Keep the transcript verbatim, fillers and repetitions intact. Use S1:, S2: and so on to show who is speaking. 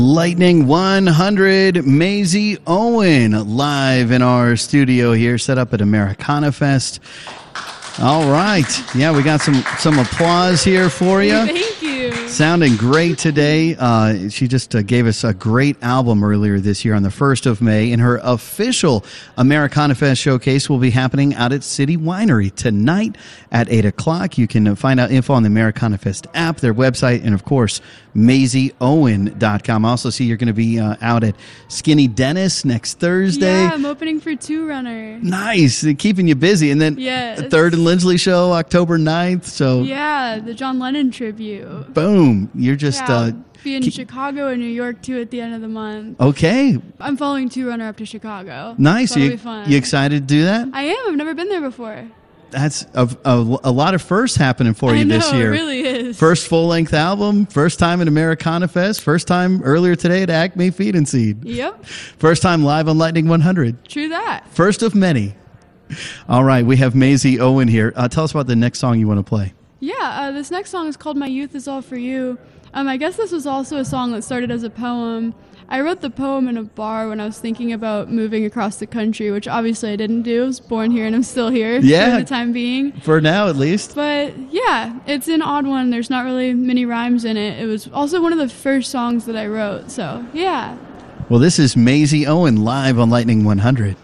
S1: Lightning one hundred, Maisie Owen, live in our studio here, set up at Americana Fest. All right. Yeah, we got some, some applause here for you.
S2: Thank you.
S1: Sounding great today. Uh, she just uh, gave us a great album earlier this year on the first of May, and her official Americana Fest showcase will be happening out at City Winery tonight at eight o'clock. You can find out info on the Americana Fest app, their website, and, of course, Maisie Owen dot com. I also see you're going to be uh, out at Skinny Dennis next Thursday.
S2: Yeah, I'm opening for Two Runner.
S1: Nice. Keeping you busy. And then
S2: yes.
S1: the Third and Lindsley show, October ninth. So
S2: yeah, the John Lennon tribute.
S1: Boom. You're just...
S2: Yeah,
S1: uh,
S2: be in
S1: keep,
S2: Chicago and New York, too, at the end of the month.
S1: Okay.
S2: I'm following Two Runner up to Chicago.
S1: Nice.
S2: So that'll
S1: you,
S2: be fun.
S1: You excited to do that?
S2: I am. I've never been there before.
S1: That's a, a, a lot of firsts happening for you
S2: I know,
S1: this year.
S2: It really is.
S1: First full-length album, first time at Americana Fest, first time earlier today at Acme Feed and Seed.
S2: Yep.
S1: First time live on Lightning one hundred.
S2: True that.
S1: First of many. All right, we have Maisie Owen here. Uh, tell us about the next song you want to play.
S2: Yeah, uh, this next song is called My Youth Is All For You. Um, I guess this was also a song that started as a poem. I wrote the poem in a bar when I was thinking about moving across the country, which obviously I didn't do. I was born here and I'm still here
S1: yeah,
S2: for the time being.
S1: For now, at least.
S2: But yeah, it's an odd one. There's not really many rhymes in it. It was also one of the first songs that I wrote. So yeah.
S1: Well, this is Maisie Owen live on Lightning one hundred.